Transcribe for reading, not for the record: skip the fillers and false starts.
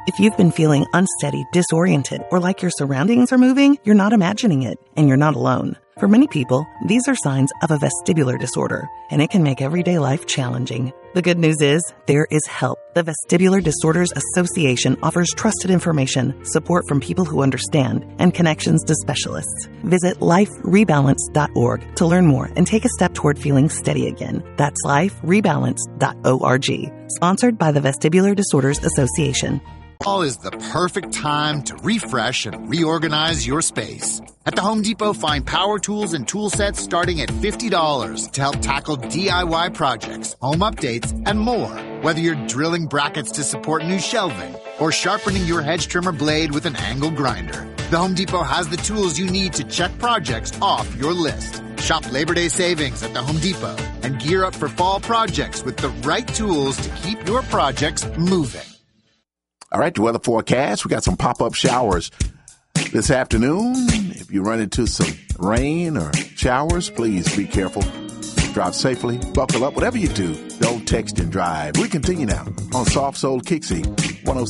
If you've been feeling unsteady, disoriented, or like your surroundings are moving, you're not imagining it, and you're not alone. For many people, these are signs of a vestibular disorder, and it can make everyday life challenging. The good news is, there is help. The Vestibular Disorders Association offers trusted information, support from people who understand, and connections to specialists. Visit liferebalance.org to learn more and take a step toward feeling steady again. That's liferebalance.org. Sponsored by the Vestibular Disorders Association. Fall is the perfect time to refresh and reorganize your space. At the Home Depot, find power tools and tool sets starting at $50 to help tackle DIY projects, home updates, and more. Whether you're drilling brackets to support new shelving or sharpening your hedge trimmer blade with an angle grinder, the Home Depot has the tools you need to check projects off your list. Shop Labor Day savings at the Home Depot and gear up for fall projects with the right tools to keep your projects moving. All right, the weather forecast. We got some pop-up showers this afternoon. If you run into some rain or showers, please be careful. Drive safely. Buckle up. Whatever you do, don't text and drive. We continue now on Soft Soul Kixie 106.